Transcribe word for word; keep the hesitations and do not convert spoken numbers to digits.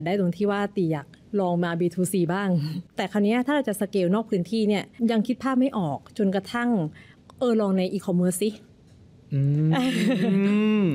ได้ตรงที่ว่าตีอยากลองมา บี ทู ซี บ้างแต่คราวนี้ถ้าเราจะสเกลนอกพื้นที่เนี่ยยังคิดภาพไม่ออกจนกระทั่งเออลองในอีคอมเมิร์ซสิ